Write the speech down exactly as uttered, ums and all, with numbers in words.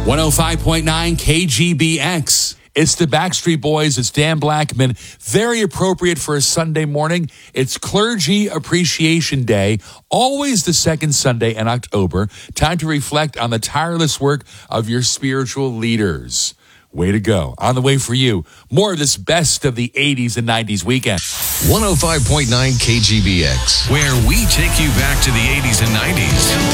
one oh five point nine K G B X. It's the Backstreet Boys. It's Dan Blackman. Very appropriate for a Sunday morning. It's Clergy Appreciation Day, always the second Sunday in October. Time to reflect on the tireless work of your spiritual leaders. Way to go. On the way for you, more of this best of the eighties and nineties weekend. one oh five point nine K G B X, where we take you back to the eighties and nineties.